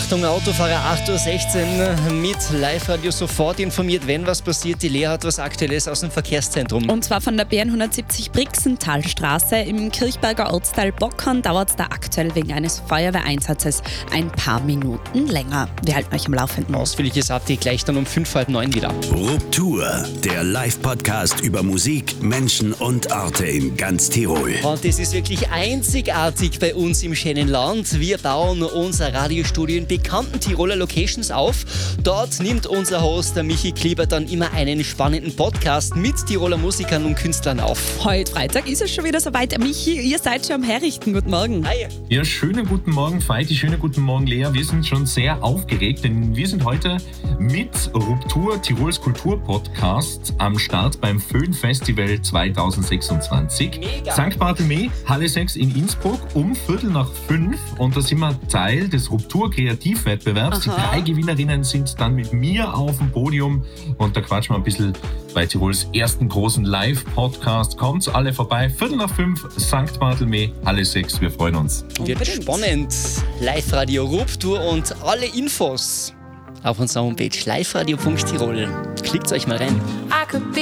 Achtung, Autofahrer, 8.16 Uhr mit Live-Radio sofort informiert, wenn was passiert. Die Lea hat was Aktuelles aus dem Verkehrszentrum. Und zwar von der B170 Brixenthalstraße im Kirchberger Ortsteil Bockern dauert es da aktuell wegen eines Feuerwehreinsatzes ein paar Minuten länger. Wir halten euch am Laufenden. Ausführliches Update gleich dann um 8:55 wieder. Ruptur, der Live-Podcast über Musik, Menschen und Orte in ganz Tirol. Und es ist wirklich einzigartig bei uns im schönen Land. Wir bauen unser Radiostudio in bekannten Tiroler Locations auf. Dort nimmt unser Host, der Michi Kleber, dann immer einen spannenden Podcast mit Tiroler Musikern und Künstlern auf. Heute Freitag ist es schon wieder soweit. Michi, ihr seid schon am Herrichten. Guten Morgen. Hi. Ja, schönen guten Morgen, Feiti, schönen guten Morgen, Lea. Wir sind schon sehr aufgeregt, denn wir sind heute mit Ruptur, Tirols Kulturpodcast, am Start beim Föhn-Festival 2026. Mega. St. Barthélemy, Halle 6 in Innsbruck um 4:45 und da sind wir Teil des Ruptur-Kreativwettbewerbs. Die 3 Gewinnerinnen sind dann mit mir auf dem Podium und da quatschen wir ein bisschen bei Tirols ersten großen Live-Podcast. Kommt alle vorbei, 4:45, St. Barthélemy, Halle 6, wir freuen uns. Wird spannend. Live-Radio Ruptur und alle Infos auf unserer Homepage liveradio.tirol. Klickt euch mal rein.